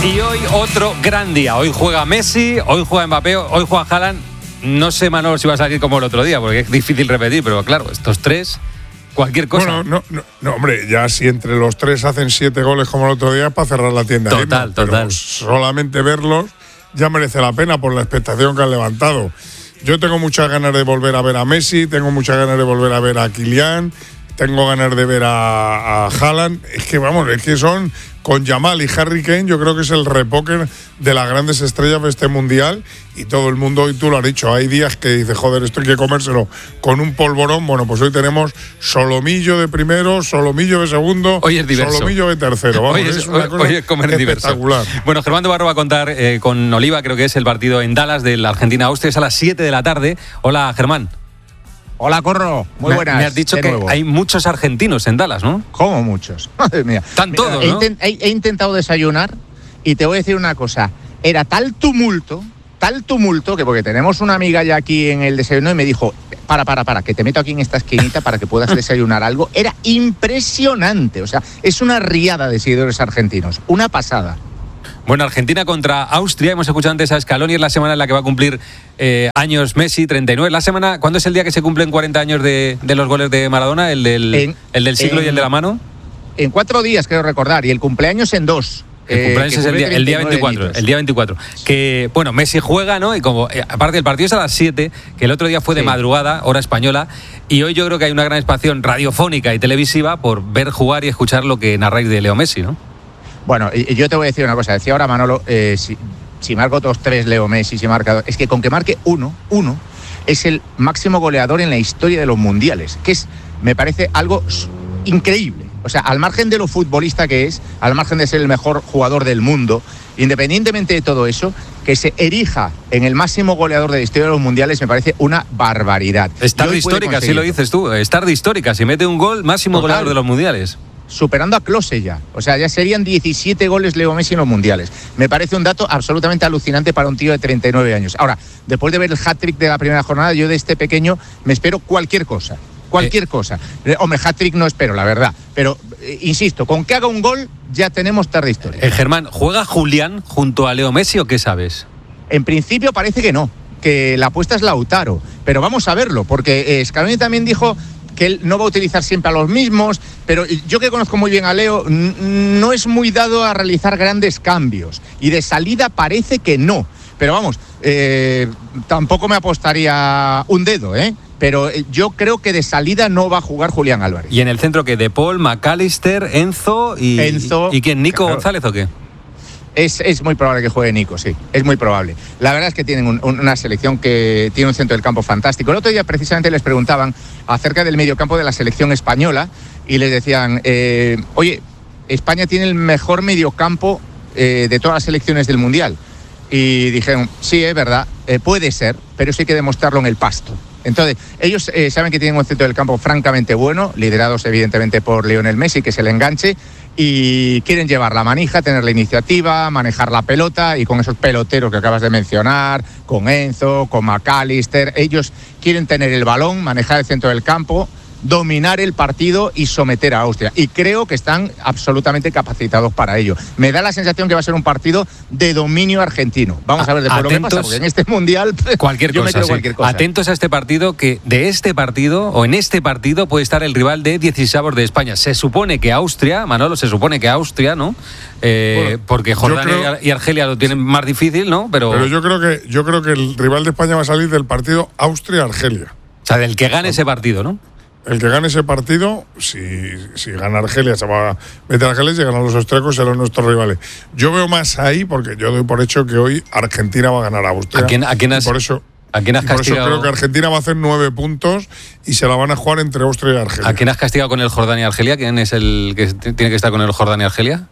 Y hoy otro gran día. Hoy juega Messi, hoy juega Mbappé, hoy juega Haaland. No sé, Manolo, si va a salir como el otro día, porque es difícil repetir, pero claro, estos tres, cualquier cosa. Bueno, no, hombre, ya si entre los tres hacen 7 goles como el otro día, es para cerrar la tienda. Total. Pero solamente verlos ya merece la pena por la expectación que han levantado. Yo tengo muchas ganas de volver a ver a Messi, tengo muchas ganas de volver a ver a Kylian, tengo ganas de ver a Haaland. Es que son con Yamal y Harry Kane, yo creo que es el repóquer de las grandes estrellas de este mundial. Y todo el mundo, y tú lo has dicho, hay días que dices, joder, esto hay que comérselo con un polvorón. Bueno, pues hoy tenemos solomillo de primero, solomillo de segundo, hoy es diverso, solomillo de tercero. Vamos, hoy es comer espectacular. Diverso. Bueno, Germán Navarro va a contar con Oliva, creo que es el partido en Dallas de la Argentina-Austria, es a las 7 de la tarde. Hola, Germán. Hola, Corro. Muy buenas. Me has dicho que hay muchos argentinos en Dallas, ¿no? ¿Cómo muchos? Madre mía. Están todos, ¿no? He intentado desayunar y te voy a decir una cosa. Era tal tumulto, que porque tenemos una amiga ya aquí en el desayuno y me dijo, para, que te meto aquí en esta esquinita para que puedas desayunar algo. Era impresionante. O sea, es una riada de seguidores argentinos. Una pasada. Bueno, Argentina contra Austria. Hemos escuchado antes a Scaloni. Es la semana en la que va a cumplir años Messi, 39. La semana, ¿cuándo es el día que se cumplen 40 años de los goles de Maradona? ¿El del siglo y el de la mano? En 4 días, creo recordar. Y el cumpleaños en 2. El cumpleaños es el día 24. El día 24. Que, bueno, Messi juega, ¿no? Y como, aparte, el partido es a las 7, que el otro día fue de madrugada, hora española. Y hoy yo creo que hay una gran expansión radiofónica y televisiva por ver jugar y escuchar lo que narráis de Leo Messi, ¿no? Bueno, y yo te voy a decir una cosa. Decía ahora Manolo, si marco 2-3 Leo Messi, si marca 2, es que con que marque uno, es el máximo goleador en la historia de los mundiales, que me parece algo increíble. O sea, al margen de lo futbolista que es, al margen de ser el mejor jugador del mundo, independientemente de todo eso, que se erija en el máximo goleador de la historia de los mundiales me parece una barbaridad. Estar de histórica, así lo dices tú. Estar de histórica, si mete un gol, máximo goleador de los mundiales. Superando a Klose ya. O sea, ya serían 17 goles Leo Messi en los mundiales. Me parece un dato absolutamente alucinante para un tío de 39 años. Ahora, después de ver el hat-trick de la primera jornada, yo de este pequeño me espero cualquier cosa. Hombre, hat-trick no espero, la verdad. Pero, insisto, con que haga un gol, ya tenemos tarde historia. Germán, ¿juega Julián junto a Leo Messi o qué sabes? En principio parece que no, que la apuesta es Lautaro. Pero vamos a verlo, porque Scaloni también dijo que él no va a utilizar siempre a los mismos, pero yo que conozco muy bien a Leo, no es muy dado a realizar grandes cambios. Y de salida parece que no. Pero vamos, tampoco me apostaría un dedo, pero yo creo que de salida no va a jugar Julián Álvarez. ¿Y en el centro qué? ¿De Paul, McAllister, Enzo y quién? ¿Nico González o qué? Es muy probable que juegue Nico, sí, es muy probable. La verdad es que tienen una selección que tiene un centro del campo fantástico. El otro día precisamente les preguntaban acerca del mediocampo de la selección española y les decían, oye, España tiene el mejor mediocampo de todas las selecciones del Mundial. Y dijeron, sí, es verdad, puede ser, pero eso hay que demostrarlo en el pasto. Entonces, ellos saben que tienen un centro del campo francamente bueno, liderados evidentemente por Lionel Messi, que es el enganche, y quieren llevar la manija, tener la iniciativa, manejar la pelota, y con esos peloteros que acabas de mencionar, con Enzo, con McAllister, ellos quieren tener el balón, manejar el centro del campo, dominar el partido y someter a Austria. Y creo que están absolutamente capacitados para ello. Me da la sensación que va a ser un partido de dominio argentino. Vamos a ver después lo que pasa, porque en este mundial cualquier cosa. Atentos a este partido, que de este partido o en este partido puede estar el rival de 16avos de España. Se supone que Austria, Manolo, ¿no? Porque Jordania y Argelia lo tienen más difícil, ¿no? Pero yo creo que el rival de España va a salir del partido Austria-Argelia. O sea, del que gane ese partido, ¿no? El que gane ese partido, si gana Argelia, se va a meter a Argelia, y si ganan los austriacos serán nuestros rivales. Yo veo más ahí, porque yo doy por hecho que hoy Argentina va a ganar a Austria. ¿A quién has por eso castigado? Creo que Argentina va a hacer 9 puntos y se la van a jugar entre Austria y Argelia. ¿A quién has castigado con el Jordania y Argelia? ¿Quién es el que tiene que estar con el Jordania y Argelia?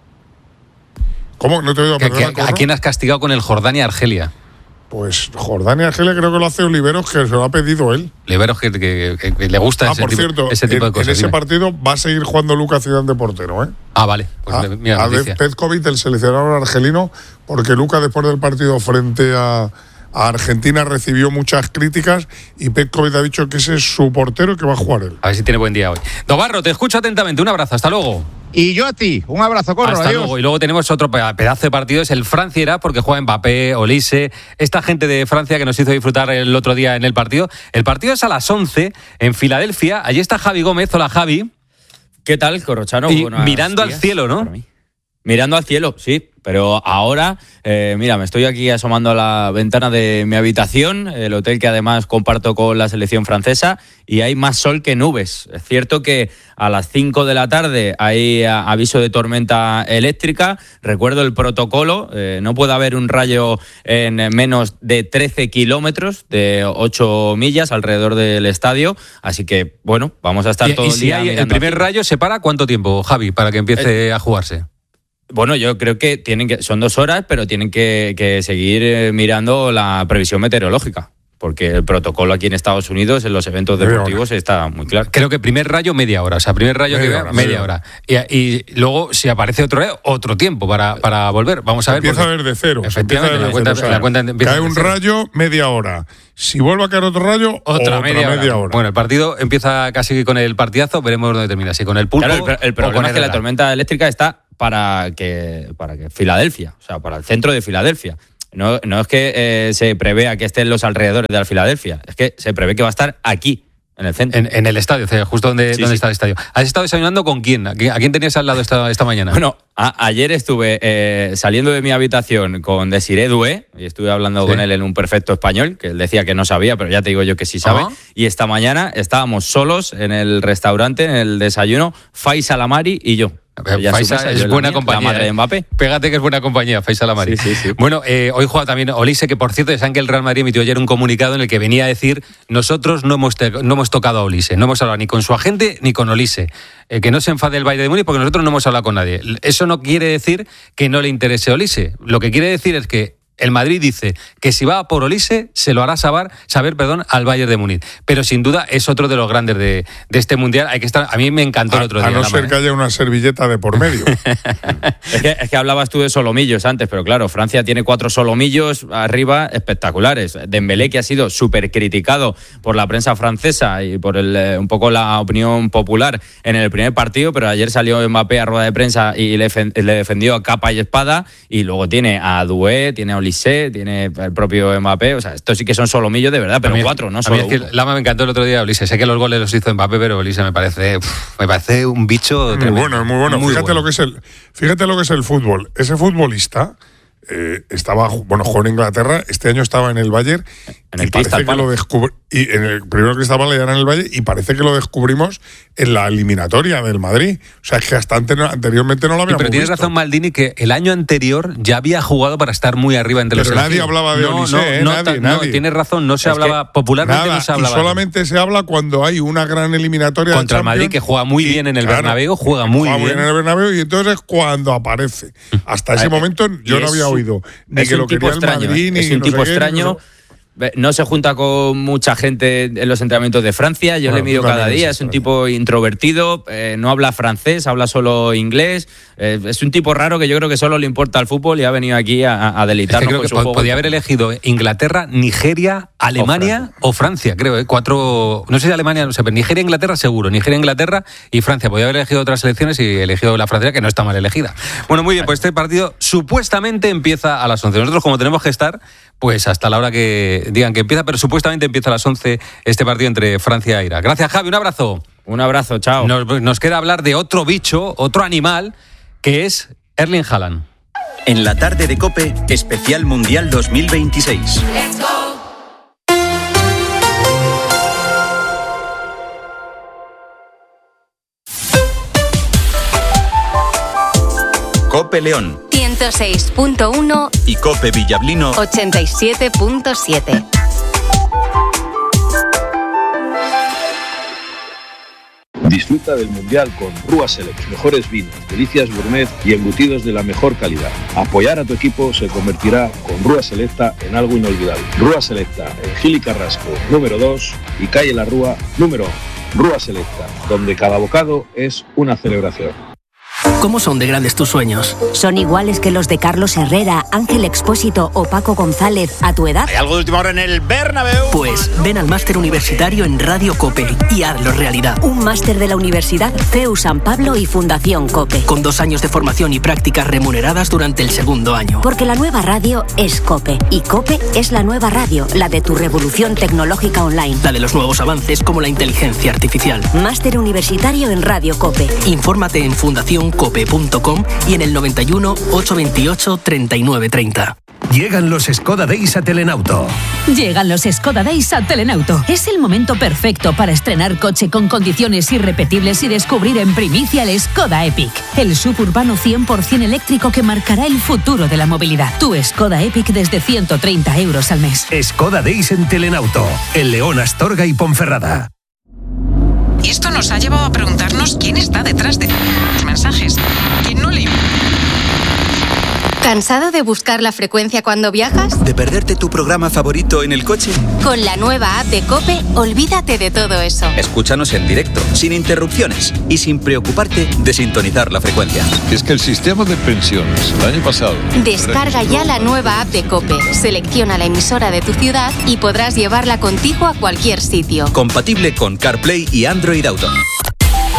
¿Cómo? No te he oído. ¿A quién has castigado con el Jordania y Argelia? Pues Jordania y Argelia creo que lo hace Oliveros, que se lo ha pedido él. Oliveros que le gusta ese tipo de cosas. En ese partido va a seguir jugando Lucas Zidane de portero, ¿eh? Ah, vale. Pues mira, a Petkovic, el seleccionador argelino, porque Lucas después del partido frente a Argentina recibió muchas críticas y Petkovic ha dicho que ese es su portero y que va a jugar él. A ver si tiene buen día hoy. Navarro, te escucho atentamente. Un abrazo. Hasta luego. Y yo a ti, un abrazo, Corro, hasta adiós. Luego. Y luego tenemos otro pedazo de partido, es el Francia-Irak, porque juega Mbappé, Olise, esta gente de Francia que nos hizo disfrutar el otro día en el partido. El partido es a las 11 en Filadelfia. Allí está Javi Gómez. Hola, Javi. ¿Qué tal, Corrochano? Y mirando al cielo, ¿no? Mirando al cielo, sí, pero ahora, mira, me estoy aquí asomando a la ventana de mi habitación, el hotel que además comparto con la selección francesa, y hay más sol que nubes. Es cierto que a las 5 de la tarde hay aviso de tormenta eléctrica. Recuerdo el protocolo, no puede haber un rayo en menos de 13 kilómetros, de 8 millas alrededor del estadio, así que, bueno, vamos a estar todo el día. ¿Y si el primer rayo se para cuánto tiempo, Javi, para que empiece a jugarse? Bueno, yo creo que son 2 horas, pero tienen que seguir mirando la previsión meteorológica, porque el protocolo aquí en Estados Unidos, en los eventos deportivos, está muy claro. Creo que primer rayo media hora, o sea, primer rayo media hora. Y luego, si aparece otro rayo, otro tiempo para volver. Vamos a ver. Empieza a ver de cero. Efectivamente, la cuenta empieza cae un rayo, media hora. Si vuelve a caer otro rayo, otra media hora. Bueno, el partido empieza casi con el partidazo, veremos dónde termina, si con el pulpo. Claro, el problema es que la tormenta eléctrica está para que Filadelfia, o sea, para el centro de Filadelfia. No es que se prevea que esté en los alrededores de la Filadelfia, es que se prevé que va a estar aquí, en el centro. En el estadio, justo donde está el estadio. ¿Has estado desayunando con quién? ¿A quién tenías al lado esta mañana? Bueno, ayer estuve saliendo de mi habitación con Desiré Doué, y estuve hablando con él en un perfecto español, que él decía que no sabía, pero ya te digo yo que sí sabe. Y esta mañana estábamos solos en el restaurante, en el desayuno, Faisal Amari y yo. Faisal es buena compañía. La madre de Mbappé. Pégate que es buena compañía, Faisal Amari. Sí. Bueno, hoy juega también Olise, que por cierto, ya saben que el Real Madrid emitió ayer un comunicado en el que venía a decir: nosotros no hemos tocado a Olise, no hemos hablado ni con su agente ni con Olise. Que no se enfade el Bayern de Múnich porque nosotros no hemos hablado con nadie. Eso no quiere decir que no le interese Olise. Lo que quiere decir es que el Madrid dice que si va por Olise se lo hará saber al Bayern de Múnich. Pero sin duda es otro de los grandes de este Mundial. Hay que estar. A mí me encantó el otro día. A no ser que haya una servilleta de por medio. es que hablabas tú de solomillos antes, pero claro, Francia tiene 4 solomillos arriba espectaculares. Dembélé, que ha sido súper criticado por la prensa francesa y por un poco la opinión popular en el primer partido, pero ayer salió Mbappé a rueda de prensa y le defendió a capa y espada, y luego tiene a Doué, tiene a Olise, tiene el propio Mbappé. O sea, estos sí que son solomillos de verdad, pero 4, no solo. A mí es que Lama me encantó el otro día Olise. Sé que los goles los hizo Mbappé, pero Olise me parece un bicho tremendo. Muy bueno. Fíjate lo que es el fútbol. Ese futbolista jugó en Inglaterra, este año estaba en el Bayern, y parece que lo descubrí, y en el primero Crystal Palace era en el Bayern, y parece que lo descubrimos en la eliminatoria del Madrid. O sea, es que hasta anteriormente no lo habíamos visto. Pero tienes razón, Maldini, que el año anterior ya había jugado para estar muy arriba entre los elegidos. Pero nadie hablaba de Olise, nadie. No, tienes razón, no se hablaba, popularmente no se hablaba. Y solamente se habla cuando hay una gran eliminatoria contra el Madrid, que juega muy bien en el Bernabéu, juega muy bien en el Bernabéu, y entonces cuando aparece. Hasta ese momento yo no había oído ni que lo quería el Madrid, ni es un tipo extraño. No se junta con mucha gente en los entrenamientos de Francia. Yo le mido cada día. Es un tipo introvertido, no habla francés, habla solo inglés. Es un tipo raro que yo creo que solo le importa el fútbol y ha venido aquí a deleitarnos. Creo que podía haber elegido Inglaterra, Nigeria, Alemania o Francia, creo. 4, no sé si Alemania, no sé, pero Nigeria, Inglaterra seguro. Nigeria, Inglaterra y Francia. Podía haber elegido otras selecciones y elegido la francesa, que no está mal elegida. Bueno, muy bien, pues este partido supuestamente empieza a las 11. Nosotros, como tenemos que estar, pues hasta la hora que digan que empieza, pero supuestamente empieza a las 11 este partido entre Francia e Irak. Gracias, Javi, un abrazo. Un abrazo, chao. Nos queda hablar de otro bicho, otro animal, que es Erling Haaland. En la tarde de COPE, especial Mundial 2026. Let's go. COPE León 106.1 y COPE Villablino 87.7. Disfruta del Mundial con Rúa Select, mejores vinos, delicias gourmet y embutidos de la mejor calidad. Apoyar a tu equipo se convertirá con Rúa Selecta en algo inolvidable. Rúa Selecta en Gil y Carrasco, número 2 y calle La Rúa, número 1. Rúa Selecta, donde cada bocado es una celebración. ¿Cómo son de grandes tus sueños? ¿Son iguales que los de Carlos Herrera, Ángel Expósito o Paco González a tu edad? ¿Hay algo de última hora en el Bernabéu? Pues ven al máster universitario en Radio COPE y hazlo realidad. Un máster de la Universidad CEU San Pablo y Fundación COPE. Con 2 años de formación y prácticas remuneradas durante el segundo año. Porque la nueva radio es COPE. Y COPE es la nueva radio, la de tu revolución tecnológica online. La de los nuevos avances como la inteligencia artificial. Máster universitario en Radio COPE. Infórmate en fundacioncope.com y en el 91 828 3930. Llegan los Skoda Days a Telenauto. Llegan los Skoda Days a Telenauto. Es el momento perfecto para estrenar coche con condiciones irrepetibles y descubrir en primicia el Skoda Epic, el suburbano 100% eléctrico que marcará el futuro de la movilidad. Tu Skoda Epic desde 130 euros al mes. Skoda Days en Telenauto, en León, Astorga y Ponferrada. Y esto nos ha llevado a preguntarnos quién está detrás de los mensajes. ¿Quién no le... ¿Cansado de buscar la frecuencia cuando viajas? ¿De perderte tu programa favorito en el coche? Con la nueva app de COPE, olvídate de todo eso. Escúchanos en directo, sin interrupciones y sin preocuparte de sintonizar la frecuencia. Es que el sistema de pensiones el año pasado... Descarga ya la nueva app de COPE, selecciona la emisora de tu ciudad y podrás llevarla contigo a cualquier sitio. Compatible con CarPlay y Android Auto.